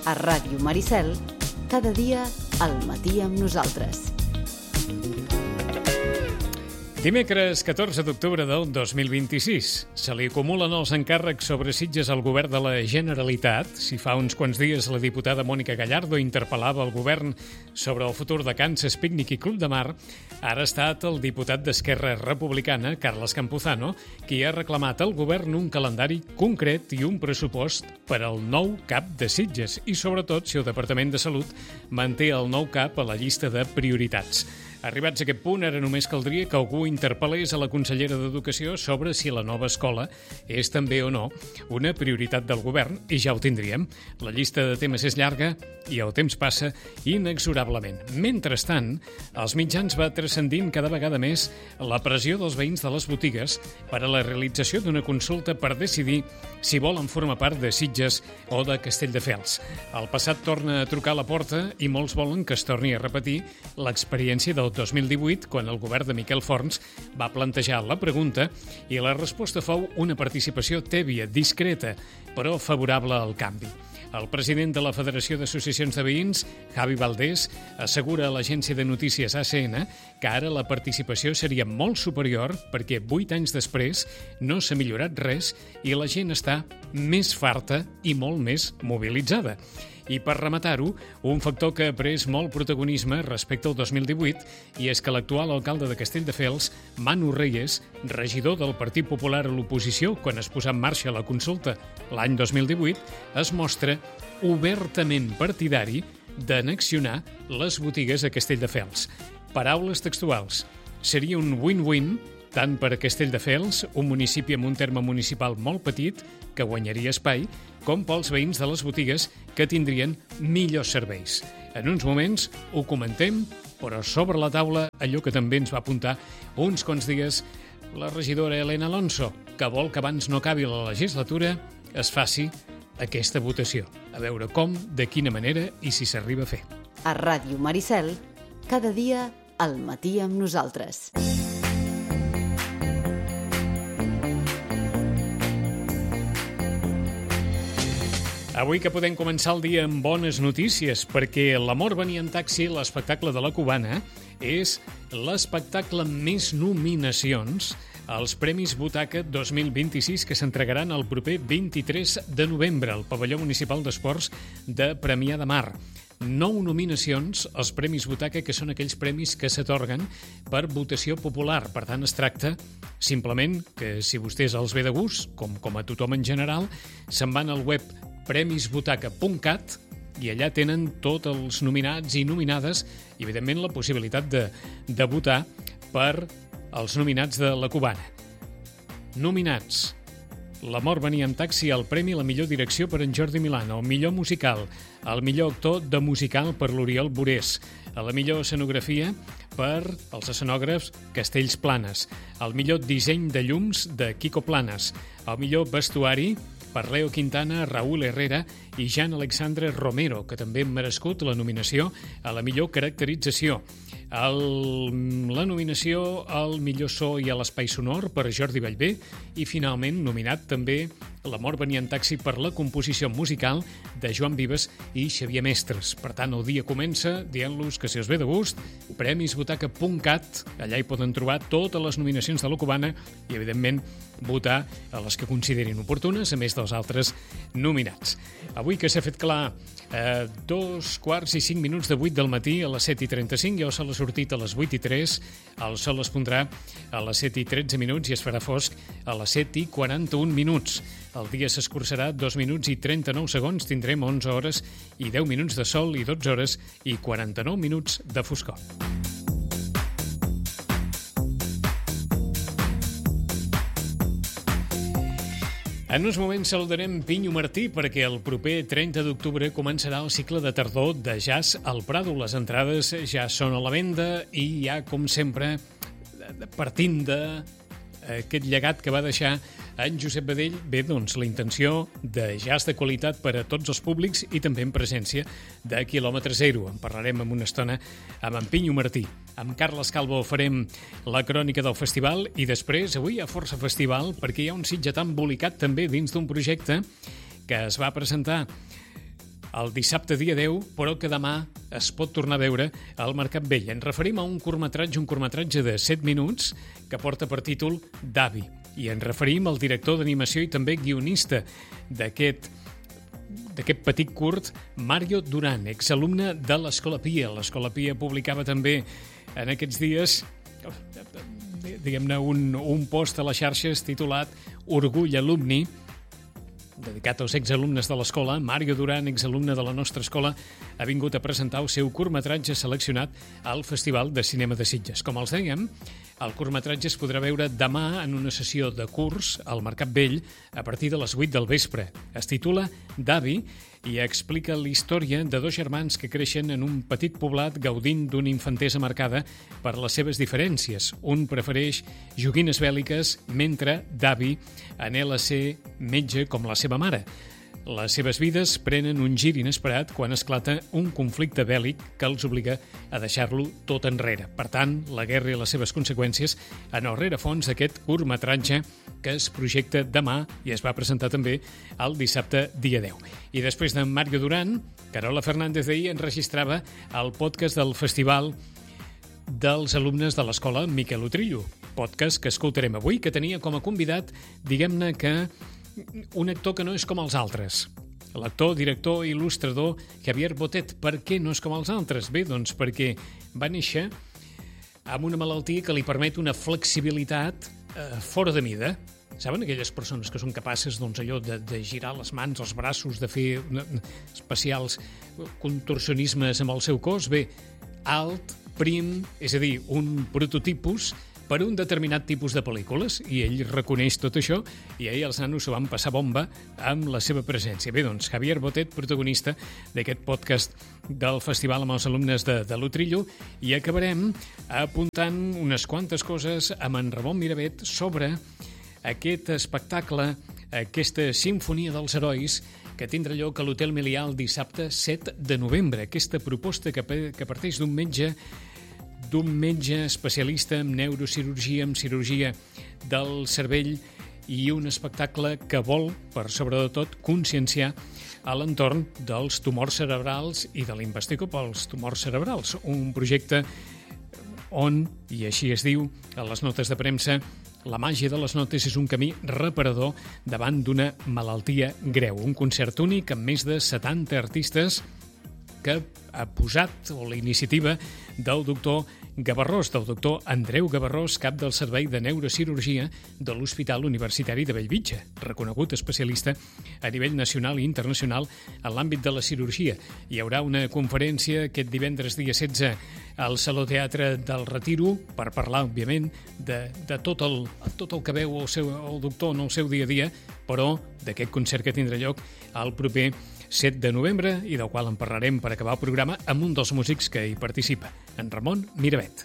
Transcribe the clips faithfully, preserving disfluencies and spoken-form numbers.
A Ràdio Maricel, cada dia al matí amb nosaltres. Dimecres catorze d'octubre del dos mil vint-i-sis. Se li acumulen els encàrrecs sobre Sitges al govern de la Generalitat. Si fa uns quants dies la diputada Mònica Gallardo interpel·lava el govern sobre el futur de Kansas Picnic i Club de Mar, ara ha estat el diputat d'Esquerra Republicana, Carles Campuzano, qui ha reclamat al govern un calendari concret i un pressupost per al nou CAP de Sitges i, sobretot, si el Departament de Salut manté el nou CAP a la llista de prioritats. Arribats a aquest punt, ara només caldria que algú interpel·lés a la consellera d'Educació sobre si la nova escola és també o no una prioritat del govern, i ja ho tindríem. La llista de temes és llarga i el temps passa inexorablement. Mentrestant, als mitjans va transcendint cada vegada més la pressió dels veïns de les botigues per a la realització d'una consulta per decidir si volen formar part de Sitges o de Castelldefels. El passat torna a trucar a la porta i molts volen que es torni a repetir l'experiència del dos mil divuit, quan el govern de Miquel Forns va plantejar la pregunta i la resposta fou una participació tèbia, discreta, però favorable al canvi. El president de la Federació d'Associacions de Veïns, Javi Valdés, assegura a l'agència de notícies A C N que ara la participació seria molt superior perquè vuit anys després no s'ha millorat res i la gent està més farta i molt més mobilitzada. I per rematar-ho, un factor que ha pres molt protagonisme respecte al dos mil divuit i és que l'actual alcalde de Castelldefels, Manu Reyes, regidor del Partit Popular a l'oposició quan es posà en marxa la consulta l'any dos mil divuit, es mostra obertament partidari d'annexionar les botigues a Castelldefels. Paraules textuals. Seria un win-win tant per a Castelldefels, un municipi amb un terme municipal molt petit, que guanyaria espai, com pels veïns de les botigues, que tindrien millors serveis. En uns moments ho comentem, però sobre la taula allò que també ens va apuntar uns quants dies la regidora Elena Alonso, que vol que abans no acabi la legislatura es faci aquesta votació. A veure com, de quina manera i si s'arriba a fer. A Ràdio Maricel, cada dia al matí amb nosaltres. Avui que podem començar el dia amb bones notícies, perquè L'amor venia en taxi, l'espectacle de la Cubana, és l'espectacle amb més nominacions als Premis Butaca dos mil vint-i-sis que s'entregaran el proper vint-i-tres de novembre al Pavelló Municipal d'Esports de Premià de Mar. Nou nominacions als Premis Butaca, que són aquells premis que s'atorguen per votació popular. Per tant, es tracta simplement que, si vostès els ve de gust, com, com a tothom en general, se'n van al web premis butaca punt cat i allà tenen tots els nominats i nominades i, evidentment, la possibilitat de, de votar per els nominats de la Cubana. Nominats. L'amor venia en taxi al premi a la millor direcció per en Jordi Milano, el millor musical, el millor actor de musical per l'Oriol Borés, a la millor escenografia per els escenògrafs Castells Planes, el millor disseny de llums de Quico Planes, el millor vestuari per Leo Quintana, Raúl Herrera i Jan Alexandre Romero, que també han merescut la nominació a la millor caracterització. El, la nominació al millor so i a l'espai sonor per Jordi Ballbé i, finalment, nominat també L'amor venia en taxi per la composició musical de Joan Vives i Xavier Mestres. Per tant, el dia comença dient-los que, si us ve de gust, premis butaca punt cat, allà hi poden trobar totes les nominacions de la Cubana i, evidentment, votar a les que considerin oportunes, a més dels altres nominats. Avui que s'ha fet clar a dos quarts i cinc minuts de vuit del matí, a les set i trenta-cinc, ja el sol ha sortit a les vuit i tres, el sol es pondrà a les set i tretze minuts i es farà fosc a les set i quaranta-un minuts. El dia s'escurçarà dos minuts i trenta-nou segons, tindrem onze hores i deu minuts de sol i dotze hores i quaranta-nou minuts de foscor. En uns moments saludarem Pinyo Martí perquè el proper trenta d'octubre començarà el cicle de tardor de jazz al Prado. Les entrades ja són a la venda i ja, com sempre, partint de aquest llegat que va deixar en Josep Badell, bé, doncs, la intenció de jazz de qualitat per a tots els públics i també en presència de Quilòmetre Zero. En parlarem en una estona amb en Pinyo Martí. Amb Carles Calvo farem la crònica del festival i després, avui, a Força Festival, perquè hi ha un sitge tan embolicat també dins d'un projecte que es va presentar el dissabte dia deu, però que demà es pot tornar a veure al Mercat Vell. Ens referim a un curtmetratge, un curtmetratge de set minuts que porta per títol Davi. I ens referim al director d'animació i també guionista d'aquest d'aquest petit curt, Mario Duran, exalumne de l'Escola Pia. L'Escola Pia publicava també en aquests dies, diguem-ne, un, un post a les xarxes titulat Orgull Alumni, dedicat als exalumnes de l'escola. Mario Duran, exalumne de la nostra escola, ha vingut a presentar el seu curtmetratge seleccionat al Festival de Cinema de Sitges. Com els dèiem, el curtmetratge es podrà veure demà en una sessió de curs al Mercat Vell a partir de les vuit del vespre. Es titula Davi i explica la història de dos germans que creixen en un petit poblat gaudint d'una infantesa marcada per les seves diferències. Un prefereix joguines bèl·liques mentre Davi anhela ser metge com la seva mare. Les seves vides prenen un gir inesperat quan esclata un conflicte bèl·lic que els obliga a deixar-lo tot enrere. Per tant, la guerra i les seves conseqüències en el rerefons d'aquest curtmetratge que es projecta demà i es va presentar també el dissabte dia deu. I després de Mario Duran, Carola Fernández d'ahir enregistrava el podcast del festival dels alumnes de l'escola Miquel Utrillo, podcast que escoltarem avui, que tenia com a convidat, diguem-ne que un actor que no és com els altres. L'actor, director i il·lustrador Javier Botet. Per què no és com els altres? Bé, doncs perquè va néixer amb una malaltia que li permet una flexibilitat eh, fora de mida. Saben aquelles persones que són capaces, doncs, allò de, de girar les mans, els braços, de fer especials contorsionismes amb el seu cos? Bé, alt, prim, és a dir, un prototipus per un determinat tipus de pel·lícules, i ell reconeix tot això, i ahir els nanos s'ho van passar bomba amb la seva presència. Bé, doncs, Javier Botet, protagonista d'aquest podcast del festival amb els alumnes de, de l'Utrillo, i acabarem apuntant unes quantes coses amb en Ramon Miravet sobre aquest espectacle, aquesta sinfonia dels herois, que tindrà lloc a l'Hotel Melià el dissabte set de novembre. Aquesta proposta que, que parteix d'un metge d'un metge especialista en neurocirurgia, en cirurgia del cervell, i un espectacle que vol, per sobre de tot, conscienciar a l'entorn dels tumors cerebrals i de la investigació pels tumors cerebrals. Un projecte on, i així es diu a les notes de premsa, la màgia de les notes és un camí reparador davant d'una malaltia greu. Un concert únic amb més de setanta artistes que ha posat, o la iniciativa del doctor Gavarrós, del doctor Andreu Gavarrós, cap del Servei de Neurocirurgia de l'Hospital Universitari de Bellvitge, reconegut especialista a nivell nacional i internacional en l'àmbit de la cirurgia. Hi haurà una conferència aquest divendres dia setze al Saló Teatre del Retiro per parlar, òbviament, de, de tot, el, tot el que veu el, seu, el doctor en el seu dia a dia, però d'aquest concert que tindrà lloc el proper set de novembre i del qual en parlarem per acabar el programa amb un dels músics que hi participa, en Ramon Miravet.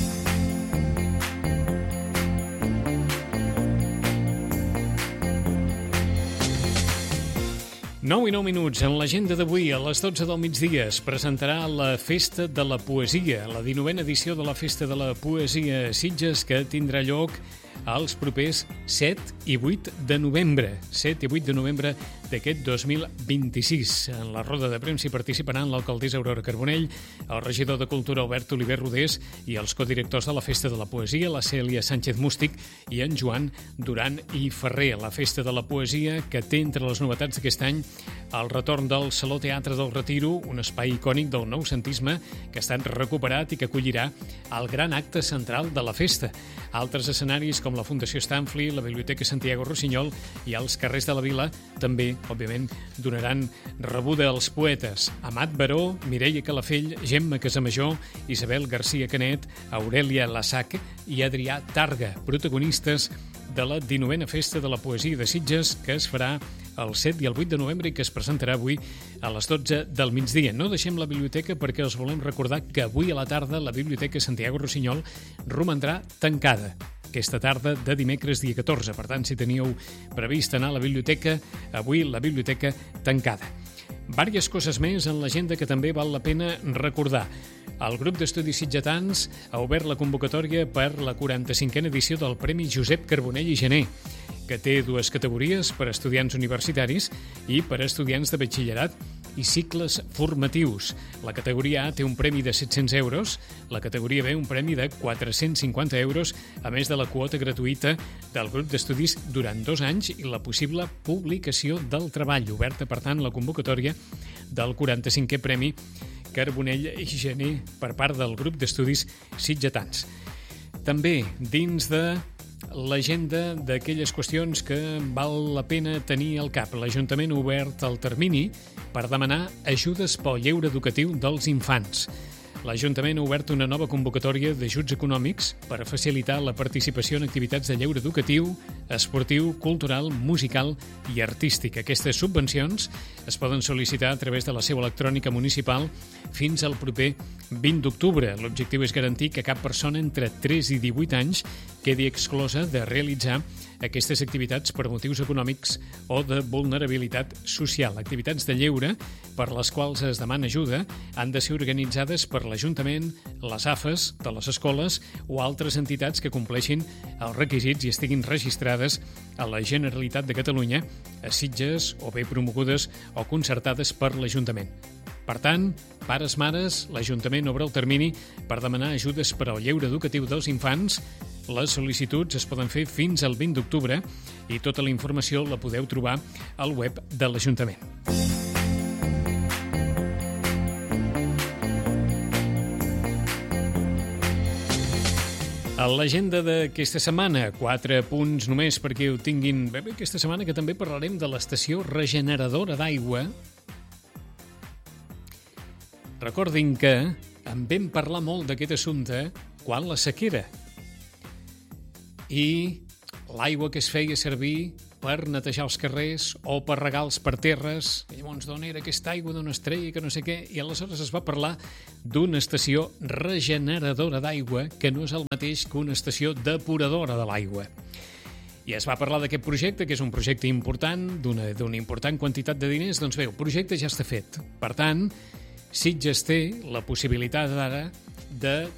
nou i nou minuts. En l'agenda d'avui, a les dotze del migdia, es presentarà la Festa de la Poesia, la dinovena edició de la Festa de la Poesia a Sitges, que tindrà lloc els propers set i vuit de novembre. set i vuit de novembre d'aquest dos mil vint-i-sis. En la roda de premsa hi participaran l'alcaldessa Aurora Carbonell, el regidor de Cultura Albert Oliver Rodés i els codirectors de la Festa de la Poesia, la Cèlia Sánchez Mústic i en Joan Duran i Ferrer. La Festa de la Poesia, que té entre les novetats d'aquest any el retorn del Saló Teatre del Retiro, un espai icònic del noucentisme que ha estat recuperat i que acollirà el gran acte central de la festa. Altres escenaris com la Fundació Stanfli, la Biblioteca Santiago Rossinyol i els carrers de la Vila també, òbviament, donaran rebuda als poetes. Amat Baró, Mireia Calafell, Gemma Casamajor, Isabel García Canet, Aurèlia Lassac i Adrià Targa, protagonistes de la dinovena Festa de la Poesia de Sitges, que es farà el set i el vuit de novembre i que es presentarà avui a les dotze del migdia. No deixem la biblioteca perquè els volem recordar que avui a la tarda la Biblioteca Santiago Rossinyol romandrà tancada. Aquesta tarda de dimecres dia catorze. Per tant, si teníeu previst anar a la biblioteca, avui la biblioteca tancada. Vàries coses més en l'agenda que també val la pena recordar. El grup d'estudis sitgetans ha obert la convocatòria per la quaranta-cinquena edició del Premi Josep Carbonell i Gener, que té dues categories, per estudiants universitaris i per estudiants de batxillerat i cicles formatius. La categoria A té un premi de set-cents euros, la categoria B un premi de quatre-cents cinquanta euros, a més de la quota gratuïta del grup d'estudis durant dos anys i la possible publicació del treball. Oberta, per tant, la convocatòria del quaranta-cinquè Premi Carbonell i Gener per part del grup d'estudis sitgetans. També dins de l'agenda d'aquelles qüestions que val la pena tenir al cap. L'Ajuntament ha obert el termini per demanar ajudes pel lleure educatiu dels infants. L'Ajuntament ha obert una nova convocatòria d'ajuts econòmics per a facilitar la participació en activitats de lleure educatiu, esportiu, cultural, musical i artístic. Aquestes subvencions es poden sol·licitar a través de la seu electrònica municipal fins al proper vint d'octubre. L'objectiu és garantir que cap persona entre tres i divuit anys quedi exclosa de realitzar aquestes activitats per motius econòmics o de vulnerabilitat social. Activitats de lleure per les quals es demana ajuda han de ser organitzades per l'Ajuntament, les A F Es de les escoles o altres entitats que compleixin els requisits i estiguin registrades a la Generalitat de Catalunya, a Sitges o bé promogudes o concertades per l'Ajuntament. Per tant, pares, mares, l'Ajuntament obre el termini per demanar ajudes per al lleure educatiu dels infants. Les sol·licituds es poden fer fins al vint d'octubre i tota la informació la podeu trobar al web de l'Ajuntament. A l'agenda d'aquesta setmana, quatre punts només perquè ho tinguin bé, bé aquesta setmana, que també parlarem de l'estació regeneradora d'aigua. Recordin que en vam parlar molt d'aquest assumpte quan la sequera i l'aigua que es feia servir per netejar els carrers o per regar els parterres. I llavors, d'on era aquesta aigua, d'on es treia, que no sé què. I aleshores es va parlar d'una estació regeneradora d'aigua, que no és el mateix que una estació depuradora de l'aigua. I es va parlar d'aquest projecte, que és un projecte important, d'una, d'una important quantitat de diners. Doncs bé, el projecte ja està fet. Per tant, Sitges té la possibilitat ara de